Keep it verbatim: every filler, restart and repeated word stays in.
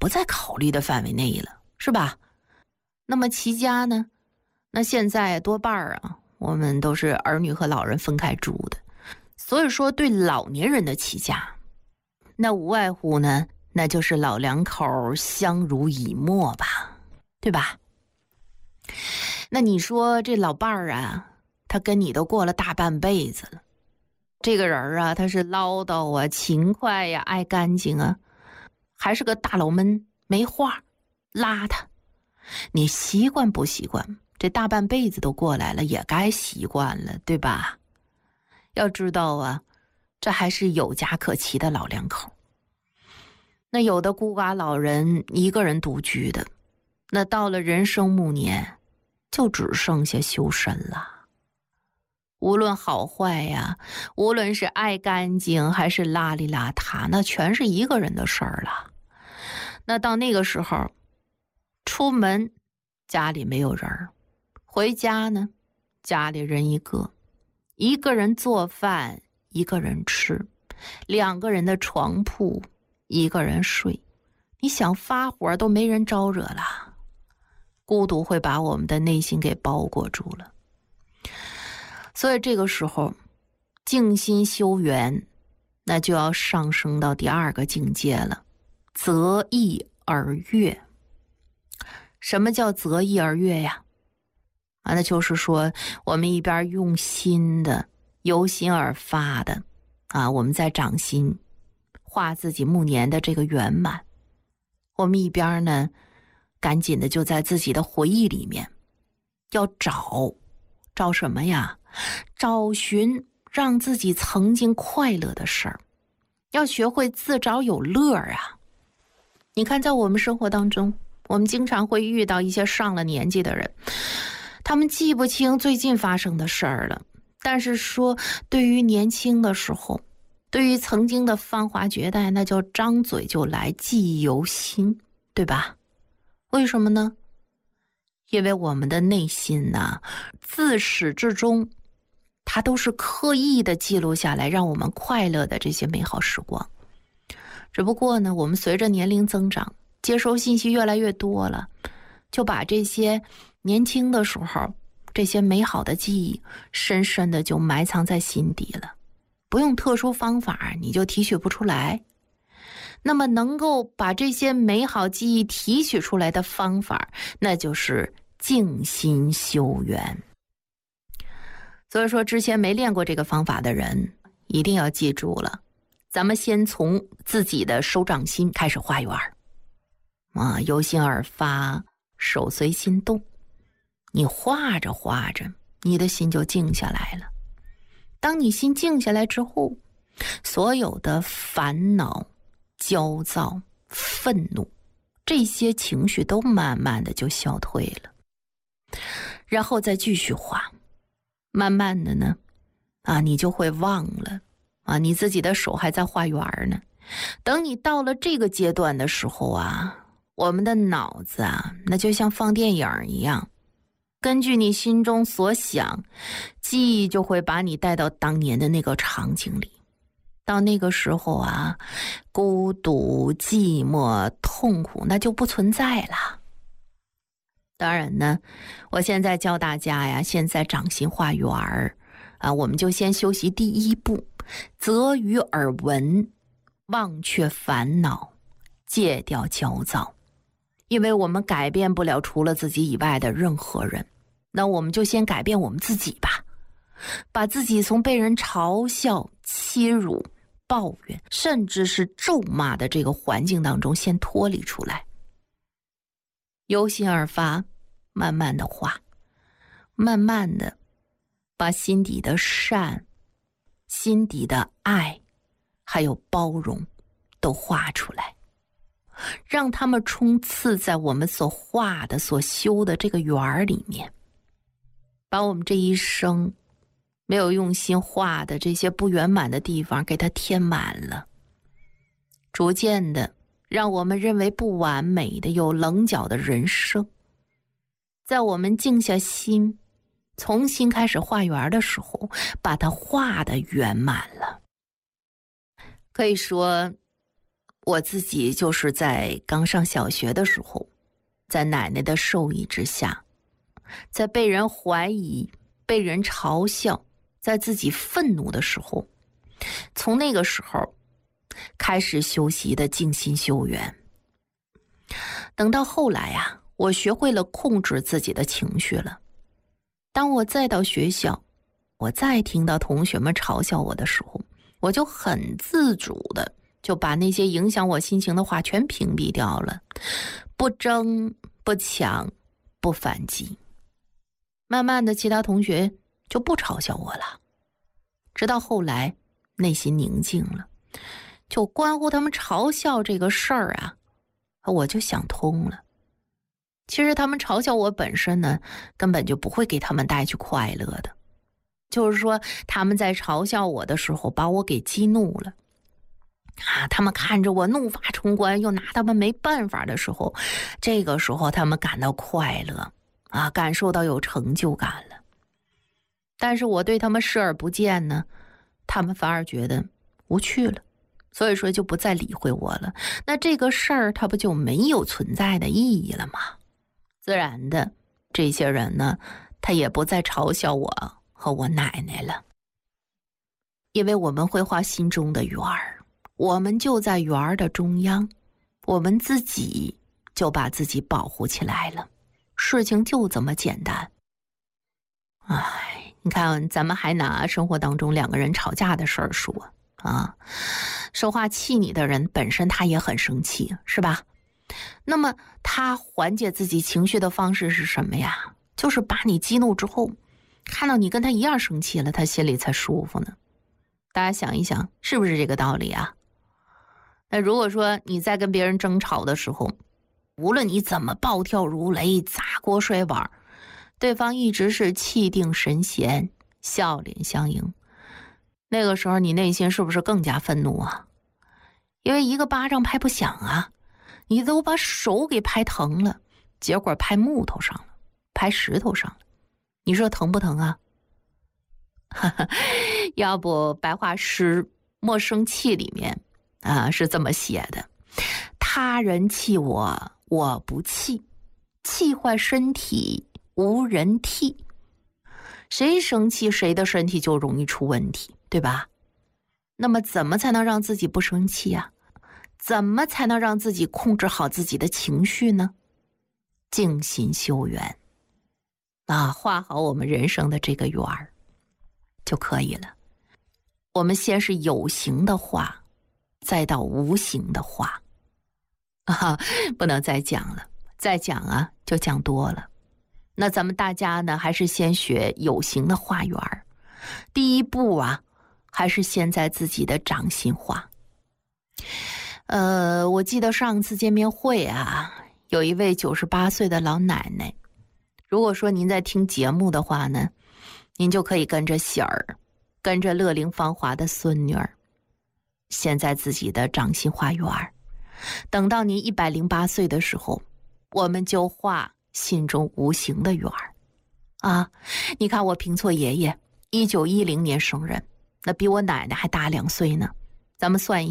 不在考虑的范围内了，是吧？那么齐家呢？那现在多半啊，我们都是儿女和老人分开住的，所以说对老年人的齐家，那无外乎呢，那就是老两口相濡以沫吧，对吧？那你说这老伴儿啊，他跟你都过了大半辈子了，这个人啊，他是唠叨啊、勤快呀、爱干净啊，还是个大老闷、没话、邋遢，你习惯不习惯？这大半辈子都过来了，也该习惯了，对吧？要知道啊，这还是有家可齐的老两口。那有的孤寡老人一个人独居的，那到了人生暮年，就只剩下修身了。无论好坏呀，无论是爱干净还是邋里邋遢，那全是一个人的事儿了。那到那个时候，出门家里没有人，回家呢家里人一个，一个人做饭一个人吃，两个人的床铺一个人睡，你想发火都没人招惹了，孤独会把我们的内心给包裹住了。所以这个时候静心修缘，那就要上升到第二个境界了，择意而悦。什么叫择意而悦呀？啊，那就是说我们一边用心的由心而发的啊，我们在掌心画自己暮年的这个圆满，我们一边呢赶紧的就在自己的回忆里面要找找什么呀？找寻让自己曾经快乐的事儿，要学会自找有乐啊。你看在我们生活当中，我们经常会遇到一些上了年纪的人，他们记不清最近发生的事儿了，但是说对于年轻的时候，对于曾经的芳华绝代，那叫张嘴就来，记忆犹新，对吧？为什么呢？因为我们的内心啊，自始至终它都是刻意的记录下来让我们快乐的这些美好时光。只不过呢，我们随着年龄增长，接收信息越来越多了，就把这些年轻的时候这些美好的记忆深深的就埋藏在心底了，不用特殊方法你就提取不出来。那么能够把这些美好记忆提取出来的方法，那就是静心修缘。所以说之前没练过这个方法的人一定要记住了，咱们先从自己的手掌心开始画圆啊，由心而发，手随心动，你画着画着，你的心就静下来了。当你心静下来之后，所有的烦恼、焦躁、愤怒这些情绪都慢慢的就消退了，然后再继续画，慢慢的呢啊，你就会忘了啊，你自己的手还在画圆呢。等你到了这个阶段的时候啊，我们的脑子啊，那就像放电影一样，根据你心中所想，记忆就会把你带到当年的那个场景里。到那个时候啊，孤独、寂寞、痛苦那就不存在了。当然呢，我现在教大家呀，现在掌心画圆儿啊，我们就先修习第一步，择于耳闻，忘却烦恼，戒掉焦躁。因为我们改变不了除了自己以外的任何人，那我们就先改变我们自己吧，把自己从被人嘲笑、欺辱、抱怨，甚至是咒骂的这个环境当中先脱离出来，由心而发，慢慢的画，慢慢的把心底的善、心底的爱还有包容都画出来，让他们冲刺在我们所画的所修的这个圆里面，把我们这一生没有用心画的这些不圆满的地方给它填满了，逐渐的让我们认为不完美的有棱角的人生，在我们静下心重新开始画圆的时候，把它画得圆满了。可以说我自己就是在刚上小学的时候，在奶奶的授意之下，在被人怀疑、被人嘲笑，在自己愤怒的时候，从那个时候开始修习的静心修缘。等到后来啊，我学会了控制自己的情绪了。当我再到学校，我再听到同学们嘲笑我的时候，我就很自主的就把那些影响我心情的话全屏蔽掉了，不争不抢不反击。慢慢的，其他同学就不嘲笑我了。直到后来内心宁静了，就关乎他们嘲笑这个事儿啊，我就想通了。其实他们嘲笑我本身呢，根本就不会给他们带去快乐的。就是说他们在嘲笑我的时候把我给激怒了啊，他们看着我怒发冲冠，又拿他们没办法的时候，这个时候他们感到快乐啊，感受到有成就感了。但是我对他们视而不见呢，他们反而觉得无趣了，所以说就不再理会我了。那这个事儿它不就没有存在的意义了吗？自然的，这些人呢，他也不再嘲笑我和我奶奶了。因为我们会画心中的圆儿，我们就在圆儿的中央，我们自己就把自己保护起来了。事情就这么简单。哎，你看咱们还拿生活当中两个人吵架的事儿说啊，说话气你的人本身他也很生气，是吧？那么他缓解自己情绪的方式是什么呀？就是把你激怒之后，看到你跟他一样生气了，他心里才舒服呢。大家想一想，是不是这个道理啊？那如果说你在跟别人争吵的时候，无论你怎么暴跳如雷、砸锅摔碗，对方一直是气定神闲、笑脸相迎，那个时候你内心是不是更加愤怒啊？因为一个巴掌拍不响啊，你都把手给拍疼了，结果拍木头上了，拍石头上了，你说疼不疼啊？要不白话诗《莫生气》里面啊是这么写的：他人气我，我不气，气坏身体无人替。谁生气谁的身体就容易出问题，对吧？那么怎么才能让自己不生气啊？怎么才能让自己控制好自己的情绪呢？静心修缘啊，画好我们人生的这个圆儿就可以了。我们先是有形的画，再到无形的画啊，不能再讲了，再讲啊就讲多了。那咱们大家呢，还是先学有形的画圆儿。第一步啊，还是先在自己的掌心画。呃，我记得上次见面会啊，有一位九十八岁的老奶奶。如果说您在听节目的话呢，您就可以跟着喜儿，跟着乐龄芳华的孙女儿，先在自己的掌心画圆儿。等到您一百零八岁的时候，我们就画心中无形的圆儿啊。你看我平错爷爷一九一零年生人，那比我奶奶还大两岁呢，咱们算一